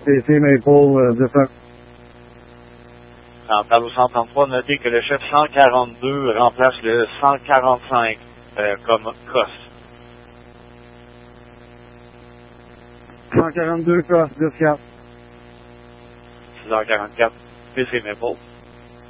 PC Maple de Fox. En tableau 133, notez que le chef 142 remplace le 145 comme COS. 142 COS 10-4. 6h44, PC Maple.